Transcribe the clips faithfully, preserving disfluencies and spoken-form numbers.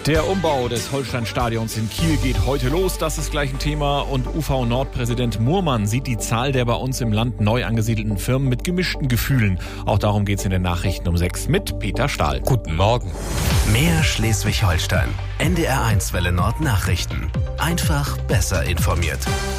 Der Umbau des Holstein-Stadions in Kiel geht heute los. Das ist gleich ein Thema. Und U V Nord-Präsident Murmann sieht die Zahl der bei uns im Land neu angesiedelten Firmen mit gemischten Gefühlen. Auch darum geht es in den Nachrichten um sechs mit Peter Stahl. Guten Morgen. Mehr Schleswig-Holstein. N D R eins Welle Nord Nachrichten. Einfach besser informiert.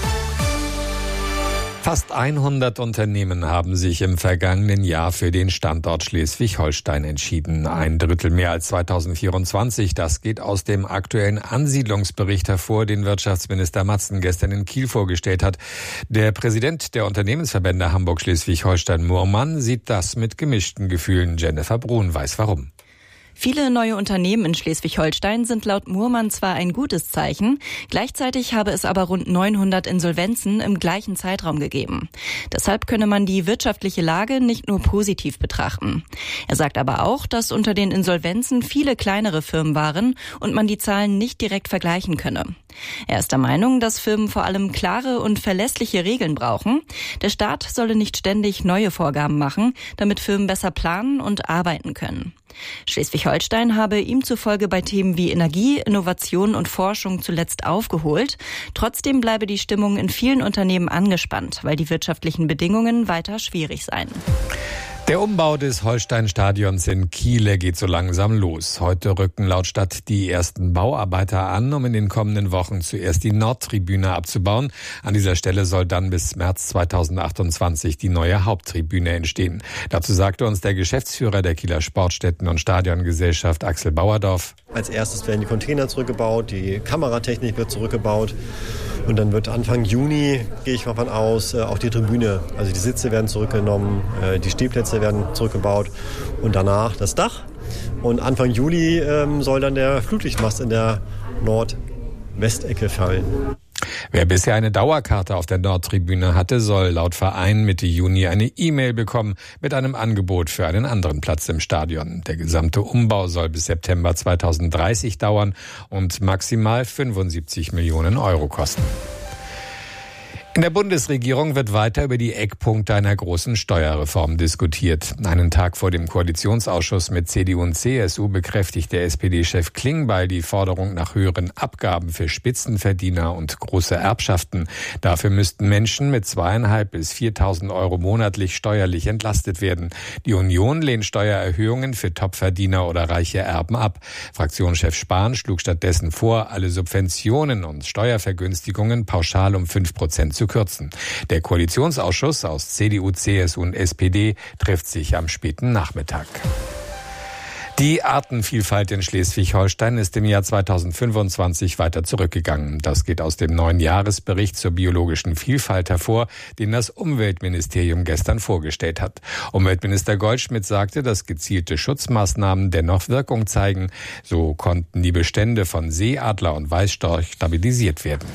Fast hundert Unternehmen haben sich im vergangenen Jahr für den Standort Schleswig-Holstein entschieden. Ein Drittel mehr als zweitausendvierundzwanzig. Das geht aus dem aktuellen Ansiedlungsbericht hervor, den Wirtschaftsminister Matzen gestern in Kiel vorgestellt hat. Der Präsident der Unternehmensverbände Hamburg-Schleswig-Holstein Murmann sieht das mit gemischten Gefühlen. Jennifer Brun weiß warum. Viele neue Unternehmen in Schleswig-Holstein sind laut Murmann zwar ein gutes Zeichen, gleichzeitig habe es aber rund neunhundert Insolvenzen im gleichen Zeitraum gegeben. Deshalb könne man die wirtschaftliche Lage nicht nur positiv betrachten. Er sagt aber auch, dass unter den Insolvenzen viele kleinere Firmen waren und man die Zahlen nicht direkt vergleichen könne. Er ist der Meinung, dass Firmen vor allem klare und verlässliche Regeln brauchen. Der Staat solle nicht ständig neue Vorgaben machen, damit Firmen besser planen und arbeiten können. Schleswig-Holstein habe ihm zufolge bei Themen wie Energie, Innovation und Forschung zuletzt aufgeholt. Trotzdem bleibe die Stimmung in vielen Unternehmen angespannt, weil die wirtschaftlichen Bedingungen weiter schwierig seien. Der Umbau des Holstein-Stadions in Kiel geht so langsam los. Heute rücken laut Stadt die ersten Bauarbeiter an, um in den kommenden Wochen zuerst die Nordtribüne abzubauen. An dieser Stelle soll dann bis März zweitausendachtundzwanzig die neue Haupttribüne entstehen. Dazu sagte uns der Geschäftsführer der Kieler Sportstätten- und Stadiongesellschaft Axel Bauerdorf. Als erstes werden die Container zurückgebaut, die Kameratechnik wird zurückgebaut. Und dann wird Anfang Juni, gehe ich mal von aus, auch die Tribüne, also die Sitze werden zurückgenommen, die Stehplätze werden zurückgebaut und danach das Dach. Und Anfang Juli ähm, soll dann der Flutlichtmast in der Nordwestecke fallen. Wer bisher eine Dauerkarte auf der Nordtribüne hatte, soll laut Verein Mitte Juni eine E-Mail bekommen mit einem Angebot für einen anderen Platz im Stadion. Der gesamte Umbau soll bis September zweitausenddreißig dauern und maximal fünfundsiebzig Millionen Euro kosten. In der Bundesregierung wird weiter über die Eckpunkte einer großen Steuerreform diskutiert. Einen Tag vor dem Koalitionsausschuss mit C D U und C S U bekräftigt der S P D-Chef Klingbeil die Forderung nach höheren Abgaben für Spitzenverdiener und große Erbschaften. Dafür müssten Menschen mit zweieinhalb bis viertausend Euro monatlich steuerlich entlastet werden. Die Union lehnt Steuererhöhungen für Topverdiener oder reiche Erben ab. Fraktionschef Spahn schlug stattdessen vor, alle Subventionen und Steuervergünstigungen pauschal um fünf Prozent zu kürzen. Der Koalitionsausschuss aus C D U, C S U und S P D trifft sich am späten Nachmittag. Die Artenvielfalt in Schleswig-Holstein ist im Jahr zweitausendfünfundzwanzig weiter zurückgegangen. Das geht aus dem neuen Jahresbericht zur biologischen Vielfalt hervor, den das Umweltministerium gestern vorgestellt hat. Umweltminister Goldschmidt sagte, dass gezielte Schutzmaßnahmen dennoch Wirkung zeigen. So konnten die Bestände von Seeadler und Weißstorch stabilisiert werden.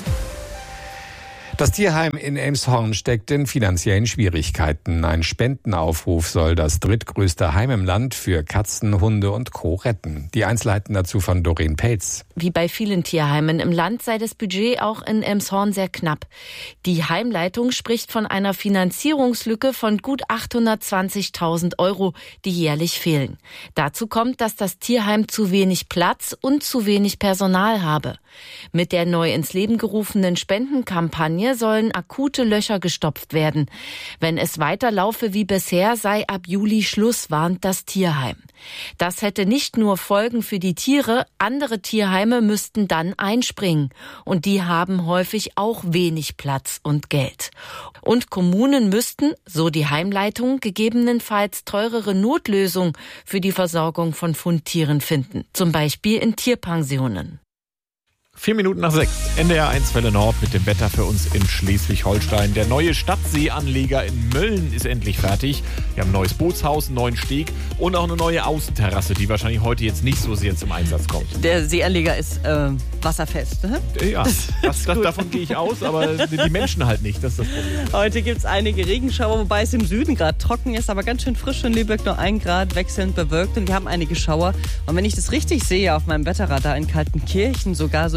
Das Tierheim in Elmshorn steckt in finanziellen Schwierigkeiten. Ein Spendenaufruf soll das drittgrößte Heim im Land für Katzen, Hunde und Co. retten. Die Einzelheiten dazu von Doreen Pelz. Wie bei vielen Tierheimen im Land sei das Budget auch in Elmshorn sehr knapp. Die Heimleitung spricht von einer Finanzierungslücke von gut achthundertzwanzigtausend Euro, die jährlich fehlen. Dazu kommt, dass das Tierheim zu wenig Platz und zu wenig Personal habe. Mit der neu ins Leben gerufenen Spendenkampagne sollen akute Löcher gestopft werden. Wenn es weiterlaufe wie bisher, sei ab Juli Schluss, warnt das Tierheim. Das hätte nicht nur Folgen für die Tiere, andere Tierheime müssten dann einspringen. Und die haben häufig auch wenig Platz und Geld. Und Kommunen müssten, so die Heimleitung, gegebenenfalls teurere Notlösungen für die Versorgung von Fundtieren finden. Zum Beispiel in Tierpensionen. Vier Minuten nach sechs. N D R eins Welle Nord mit dem Wetter für uns in Schleswig-Holstein. Der neue Stadtseeanleger in Mölln ist endlich fertig. Wir haben ein neues Bootshaus, einen neuen Steg und auch eine neue Außenterrasse, die wahrscheinlich heute jetzt nicht so sehr zum Einsatz kommt. Der Seeanleger ist äh, wasserfest, ne? Ja, das, das, davon gehe ich aus, aber die Menschen halt nicht. Das ist das Problem. Heute gibt es einige Regenschauer, wobei es im Süden gerade trocken ist, aber ganz schön frisch in Lübeck, nur ein Grad wechselnd bewölkt und wir haben einige Schauer. Und wenn ich das richtig sehe auf meinem Wetterradar in Kaltenkirchen, sogar so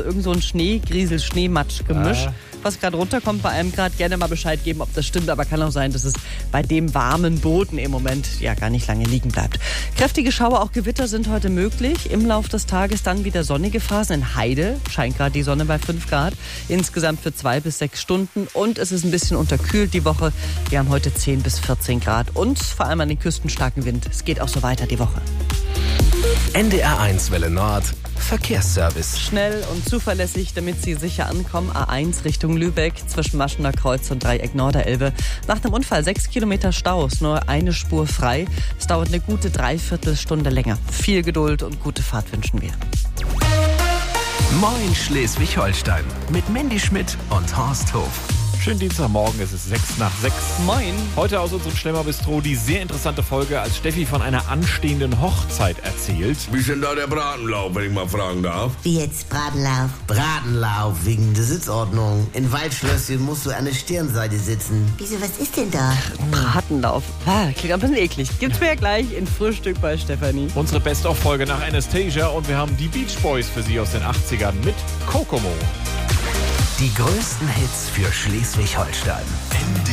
irgend so ein Schneegriesel, Schneematsch-Gemisch. Ah. Was gerade runterkommt bei einem Grad, gerne mal Bescheid geben, ob das stimmt. Aber kann auch sein, dass es bei dem warmen Boden im Moment ja gar nicht lange liegen bleibt. Kräftige Schauer, auch Gewitter sind heute möglich. Im Lauf des Tages dann wieder sonnige Phasen. In Heide scheint gerade die Sonne bei fünf Grad. Insgesamt für zwei bis sechs Stunden. Und es ist ein bisschen unterkühlt die Woche. Wir haben heute zehn bis vierzehn Grad. Und vor allem an den Küsten starken Wind. Es geht auch so weiter die Woche. N D R eins Welle Nord Verkehrsservice. Schnell und zuverlässig, damit Sie sicher ankommen. A eins Richtung Lübeck zwischen Maschener Kreuz und Dreieck Norderelbe. Nach dem Unfall sechs Kilometer Stau, ist nur eine Spur frei. Es dauert eine gute Dreiviertelstunde länger. Viel Geduld und gute Fahrt wünschen wir. Moin Schleswig-Holstein mit Mandy Schmidt und Horst Hof. Schönen Dienstagmorgen, es ist sechs nach sechs. Moin. Heute aus unserem Schlemmerbistro die sehr interessante Folge, als Steffi von einer anstehenden Hochzeit erzählt. Wie ist denn da der Bratenlauf, wenn ich mal fragen darf? Wie jetzt Bratenlauf? Bratenlauf wegen der Sitzordnung. In Waldschlösschen musst du an der Stirnseite sitzen. Wieso, was ist denn da? Bratenlauf. Ah, klingt ein bisschen eklig. Gibt's mir ja gleich in Frühstück bei Stefanie. Unsere Best-of-Folge nach Anastasia und wir haben die Beach Boys für Sie aus den achtzigern mit Kokomo. Die größten Hits für Schleswig-Holstein.